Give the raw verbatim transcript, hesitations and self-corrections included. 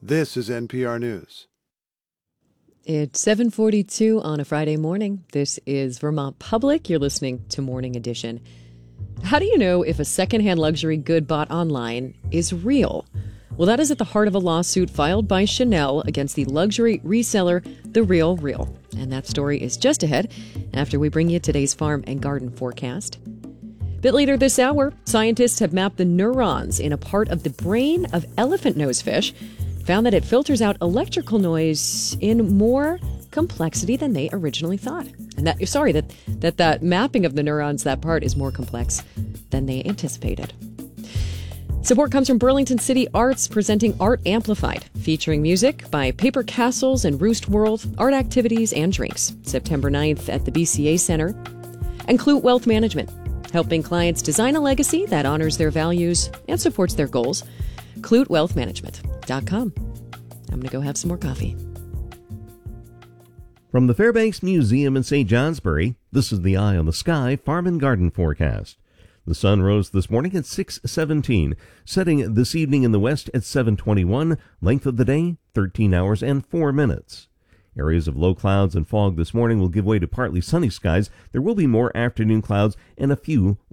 This is N P R News. It's seven forty-two on a Friday morning. This is Vermont Public. You're listening to Morning Edition. How do you know if a secondhand luxury good bought online is real? Well, that is at the heart of a lawsuit filed by Chanel against the luxury reseller, The Real Real. And that story is just ahead after we bring you today's farm and garden forecast. A bit later this hour, scientists have mapped the neurons in a part of the brain of elephant nosefish, found that it filters out electrical noise in more complexity than they originally thought. And that, sorry, that, that that mapping of the neurons, that part is more complex than they anticipated. Support comes from Burlington City Arts, presenting Art Amplified, featuring music by Paper Castles and Roost World, art activities and drinks, September ninth at the B C A Center. And Clute Wealth Management, helping clients design a legacy that honors their values and supports their goals. clute wealth management dot com. I'm going to go have some more coffee. From the Fairbanks Museum in Saint Johnsbury, this is the Eye on the Sky Farm and Garden forecast. The sun rose this morning at six seventeen, setting this evening in the west at seven twenty-one, length of the day thirteen hours and four minutes. Areas of low clouds and fog this morning will give way to partly sunny skies. There will be more afternoon clouds and a few